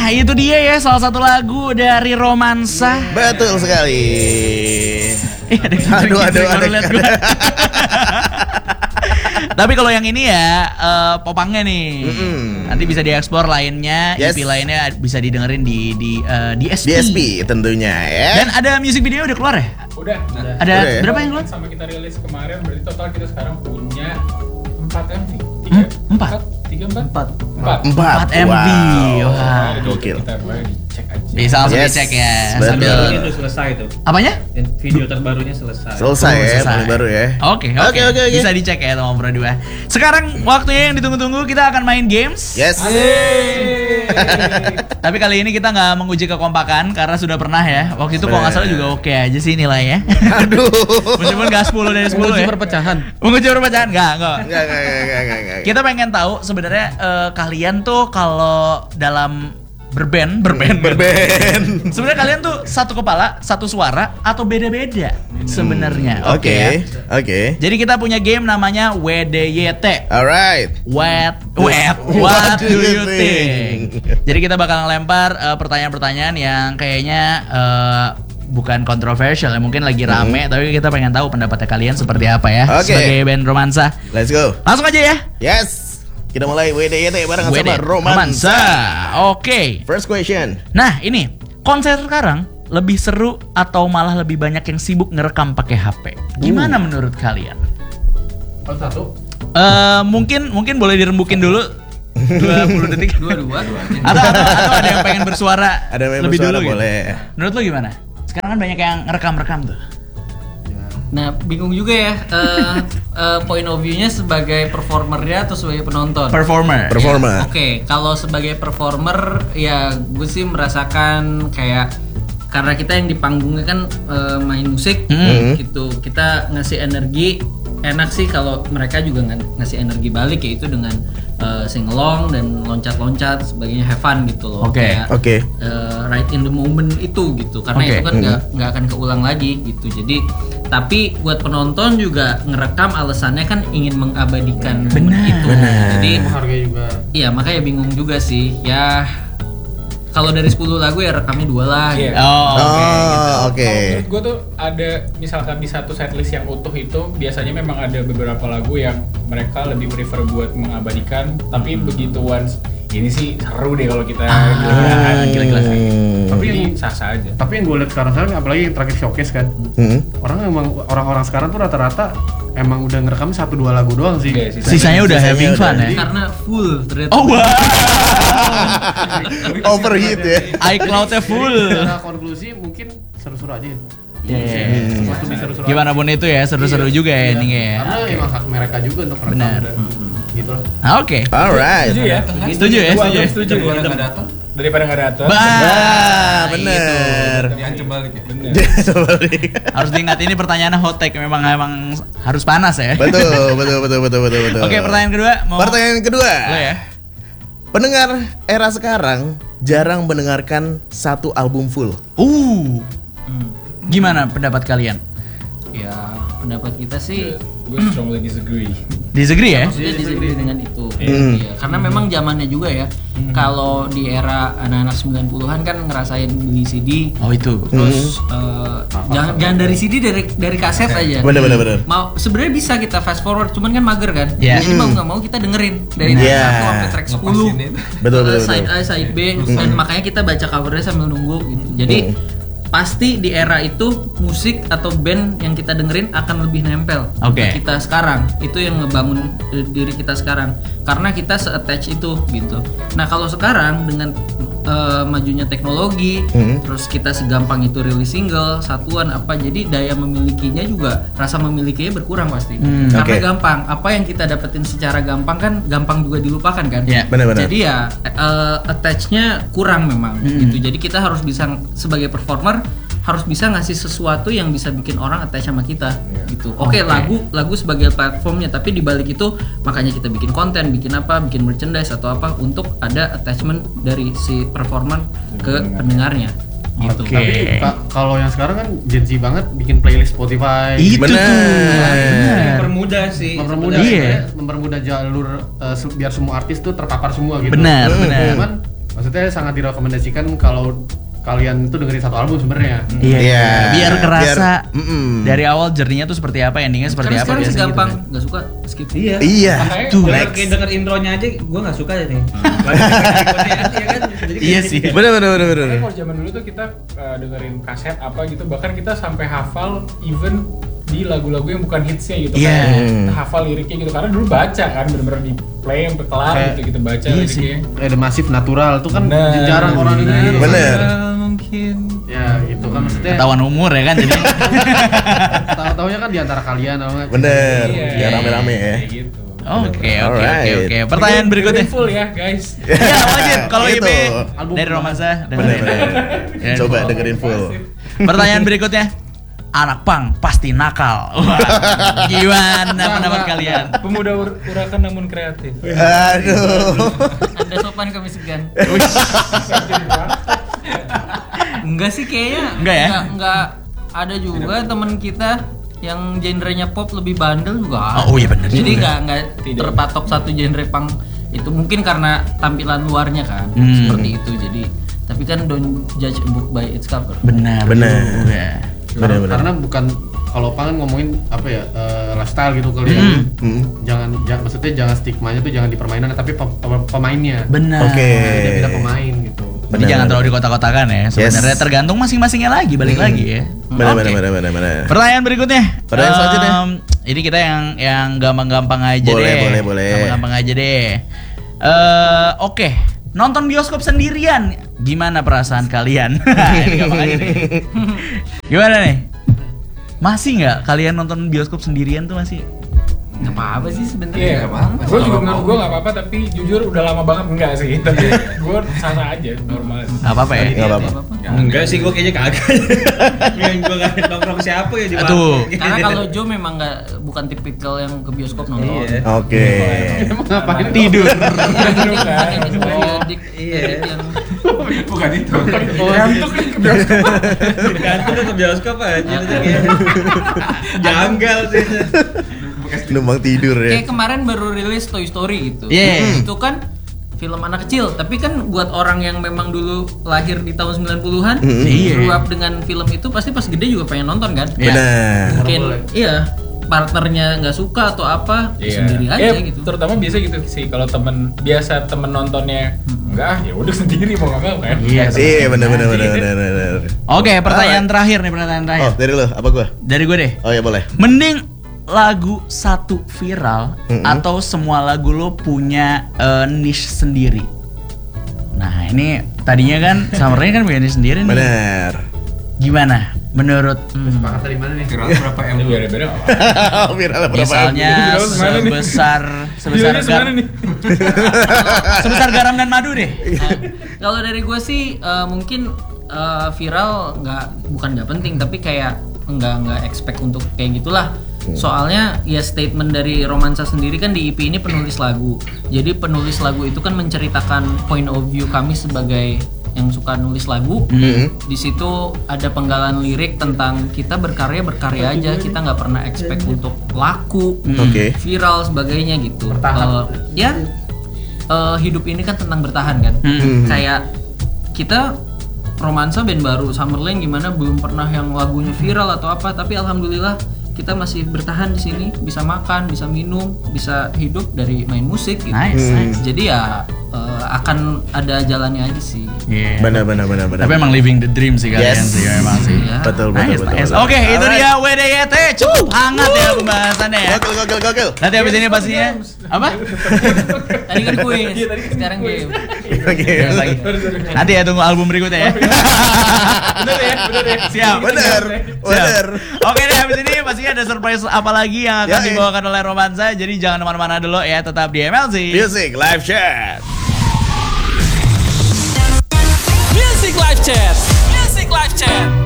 Nah, itu dia ya salah satu lagu dari Romansa. Betul sekali. Aduh. Tapi kalau yang ini ya popangnya nih. Nanti bisa dieksplor lainnya, Yes. EP lainnya bisa didengerin di DSP. DSP tentunya ya. Dan ada music video udah keluar ya? Udah. Ada Udah ya? berapa yang keluar? Sama kita rilis kemarin, berarti total kita sekarang punya 4 MV. 4 4 MV. Wow. Wah. Gokil. Kita boleh dicek aja. Bisa langsung Yes. dicek ya. Betul. Sambil Itu selesai tuh. apanya? Dan video terbarunya selesai. Selesai ya, Selesai. paling baru ya. Oke. Oke. Bisa dicek ya teman Bro 2. Sekarang waktunya yang ditunggu-tunggu, kita akan main games. Yes. Tapi kali ini kita nggak menguji kekompakan karena sudah pernah ya. Waktu itu kalau nggak salah juga oke aja sih nilainya. Aduh. Meskipun nggak 10 dari 10 ya. perpecahan. Menguji perpecahan nggak. Enggak. Kita pengen tahu sebenarnya kalian tuh kalau dalam berband. Sebenarnya kalian tuh satu kepala, satu suara atau beda-beda sebenarnya. Oke ya. Oke. Jadi kita punya game namanya WDYT. Alright. What do you think? Jadi kita bakal ngelempar pertanyaan-pertanyaan yang kayaknya bukan kontroversial ya, mungkin lagi rame, tapi kita pengen tahu pendapatnya kalian seperti apa ya. Oke. Sebagai band Romansa. Let's go. Langsung aja ya. Yes. Kita mulai WDYT bareng sama Romansa. Oke. First question. Nah, ini konser sekarang lebih seru atau malah lebih banyak yang sibuk ngerekam pakai HP? Gimana menurut kalian? Kalau satu. Mungkin boleh dirembukin dulu 20 detik. Dua. atau ada yang pengen bersuara Ada yang pengen lebih bersuara, dulu boleh. gitu. Menurut lo gimana? Sekarang kan banyak yang ngerekam tuh. Nah, bingung juga ya point of view-nya sebagai performernya atau sebagai penonton. Performer. Oke, kalau sebagai performer ya gue sih merasakan kayak karena kita yang di panggungnya kan main musik gitu, kita ngasih energi. Enak sih kalau mereka juga ngasih energi balik, yaitu dengan sing along dan loncat-loncat sebagainya, have fun gitu loh. Oke. Kayak, Oke. right in the moment itu gitu, karena Oke. itu kan nggak akan keulang lagi gitu. Jadi tapi buat penonton juga ngerekam alasannya kan ingin mengabadikan momen itu. Jadi Harga juga. iya, makanya bingung juga sih ya. Kalau dari 10 lagu ya rekamnya 2 lah. Iya. Gitu. Oke. Kalau menurut gue tuh ada, misalkan di satu setlist yang utuh itu biasanya memang ada beberapa lagu yang mereka lebih prefer buat mengabadikan, tapi begitu once ini sih seru deh kalau kita gila-gila sih. Tapi Tapi ini sah-sah aja. Tapi yang gue lihat sekarang apalagi yang terakhir showcase kan. Orang-orang sekarang tuh rata-rata emang udah ngerekam 1-2 lagu doang sih. Iya, Sisanya udah having fun ya. Karena full ternyata. Oh wow. Overheat ya. iCloud-nya full. Secara konklusi mungkin seru-seru aja. Iya. Lebih seru-seru. Gimana pun itu ya, seru-seru juga ya endingnya ya. Karena emang hak mereka juga untuk rekam. Benar. dan gitu lah. Oke. Alright. Setuju ya? Setuju ya, setuju. Setuju. Daripada nggak datang. Bener. Diancam balik ya. Bener. Harus diingat ini pertanyaannya hot take, memang harus panas ya. Betul. Oke, pertanyaan kedua. Pertanyaan kedua. Lo ya. Pendengar era sekarang jarang mendengarkan satu album full. Gimana pendapat kalian? Ya, pendapat kita sih Gue strongly disagree. Disagree ya? maksudnya disagree dengan itu. Iya, karena memang zamannya juga ya. Kalau di era anak-anak 90-an kan ngerasain beli CD. Oh itu. Terus jangan dari CD, dari kaset aja. Bener. Mau sebenarnya bisa kita fast forward, cuman kan mager kan. Iya. Jadi mau nggak mau kita dengerin dari track Iya. 1 sampai track 10. Betul. Side A, side B, dan makanya kita baca covernya sambil nunggu gitu. Jadi pasti di era itu musik atau band yang kita dengerin akan lebih nempel Oke. ke kita sekarang. Itu yang ngebangun diri kita sekarang, karena kita se-attach itu gitu. Nah kalau sekarang dengan majunya teknologi, terus kita segampang itu rilis single satuan apa, jadi daya memilikinya juga, rasa memilikinya berkurang pasti. Karena Oke. gampang, apa yang kita dapetin secara gampang kan gampang juga dilupakan kan. Iya, benar-benar. Jadi ya attach-nya kurang memang gitu. Jadi kita harus bisa sebagai performer harus bisa ngasih sesuatu yang bisa bikin orang attach sama kita gitu. Oke, lagu sebagai platformnya, tapi di balik itu makanya kita bikin konten, bikin merchandise atau apa untuk ada attachment dari si performer ke pendengarnya gitu. Oke. Tapi kalau yang sekarang kan Gen Z banget bikin playlist Spotify. Itu tuh. Bener. Mempermudah sih. Mempermudah Iya. mempermudah jalur biar semua artis tuh terpapar semua gitu. Benar. Cuman maksudnya maksudnya sangat direkomendasikan kalau kalian tuh dengerin satu album sebenarnya. Iya. Biar kerasa mm-mm. dari awal journey-nya tuh seperti apa, endingnya seperti Karena apa sekarang biasanya segampang gitu kan. nggak suka skip. Iya. Iya. Makanya Tuh, Denger, next. denger intronya aja gue nggak suka nih. Iya kan? Jadi Iya kayak sih. gitu. Bener. Makanya kalau zaman dulu tuh kita dengerin kaset apa gitu, bahkan kita sampai hafal even di lagu-lagu yang bukan hitsnya gitu. Iya. Kayak kita hafal liriknya gitu karena dulu baca kan, bener-bener di play sampai kelar Kayak- gitu kita baca Iya liriknya. Kayak The Massive Natural tuh kan Bener. jarang orang denger. Bener. Mungkin. Ya gitu kan maksudnya. Ketahuan umur ya kan jadi. Tahu-taunya kan di antara kalian apa nggak? Bener. Iya. Ya rame-rame ya. Kayak gitu. Oke. Alright. Pertanyaan berikutnya. Dengerin full ya guys. Iya, lanjut. Kalau Gitu. IP Album dari pertama. Romansa Bener. dengerin. Coba dengerin full. Pertanyaan berikutnya. Anak pang pasti nakal. Wah, gimana pendapat kalian? Pemuda urakan namun kreatif. Aduh. Anda sopan ke Michigan. Enggak sih kayaknya. Enggak ya? Enggak ada juga teman kita yang genrenya pop lebih bandel juga. Oh iya bener Jadi juga. nggak terpatok satu genre punk itu, mungkin karena tampilan luarnya kan seperti itu. Jadi tapi kan don't judge a book by its cover. Benar. Bener. juga. Bener. Karena bukan kalau pangan ngomongin apa ya lifestyle gitu kali ya. Jangan maksudnya jangan stigmanya tuh jangan di permainan tapi pemainnya. Benar. Oke. Beda pemain gitu. Jadi Benar. jangan terlalu dikotak-kotakan ya. Sebenarnya tergantung masing-masingnya lagi, balik lagi ya. Bener. Oke. Pertanyaan berikutnya. Pertanyaan selanjutnya. Ini kita yang gampang-gampang aja Boleh, deh. boleh. Gampang-gampang aja deh. Oke. Nonton bioskop sendirian, gimana perasaan kalian? Ini gampang aja nih. Gimana nih? Masih nggak kalian nonton bioskop sendirian tuh masih? Nggak apa-apa sih sebenarnya. Iya, Nggak apa-apa. gue juga menurut gue nggak apa-apa, tapi jujur udah lama banget enggak sih. Tapi gue sah aja, normal. Nggak apa-apa ya? Nggak apa-apa. Enggak sih, gue kayaknya kagak. Yang gue nggak nongkrong siapa ya di Tuh. warung. Karena kalau Joe memang bukan tipikal yang ke bioskop nonton. Iya. Oke. Emang ngapain Tidur. Periodik Iya. yang Bukan itu. Ngantuk nih ke bioskop. Gantung ke bioskop aja. Itu kayak janggal sih. Numpang tidur ya. kayak kemarin baru rilis Toy Story gitu. Iya. Itu kan film anak kecil, tapi kan buat orang yang memang dulu lahir di tahun 90-an, Iya. grew up dengan film itu pasti pas gede juga pengen nonton kan? Iya. Benar. Mungkin iya, partnernya nggak suka atau apa, sendiri aja gitu. Terutama biasa gitu sih kalau biasa temen nontonnya enggak, ya udah sendiri mau nggak mau kan. Iya. Iya, benar. Oke, pertanyaan terakhir nih, pertanyaan terakhir. Oh, dari lo, apa gua? Dari gue deh. Oh ya boleh. Mending lagu satu viral atau semua lagu lo punya niche sendiri. Nah ini tadinya kan Summernya kan punya niche sendiri nih. Benar. Gimana menurut Sepakat dari mana nih? Viral berapa M? Itu beda-beda apa? Viral berapa? misalnya Viral semana nih? sebesar Semana nih? sebesar garam dan madu deh. Kalau dari gue sih mungkin viral bukan nggak penting, tapi kayak nggak expect untuk kayak gitulah. Soalnya ya statement dari Romansa sendiri kan di EP ini penulis lagu. Jadi penulis lagu itu kan menceritakan point of view kami sebagai yang suka nulis lagu. Di situ ada penggalan lirik tentang kita berkarya aja, kita nggak pernah expect untuk laku, Oke. viral sebagainya gitu. Hidup ini kan tentang bertahan kan. Kayak kita Romansa band baru, Summerland gimana belum pernah yang lagunya viral atau apa, tapi alhamdulillah kita masih bertahan di sini, bisa makan, bisa minum, bisa hidup dari main musik gitu. Nice. Jadi ya akan ada jalannya aja sih. Iya. Benar. Tapi emang living the dream sih kalian Yes. sih memang sih. Iya. Betul. Nice. Oke, itu dia WDYT. Cukup hangat ya pembahasannya ya. Gokil. Nanti habis ini pastinya apa? Tadi kan kuis, sekarang game. Oke. Lagi. Nanti ya tunggu album berikutnya ya. Bener ya. Siap. Benar. Oke deh, habis ini pastinya ada surprise apa lagi yang akan Ya, dibawakan oleh Romansa. Jadi jangan kemana-mana dulu ya, tetap di MLC. Music live chat. Music Live Chat.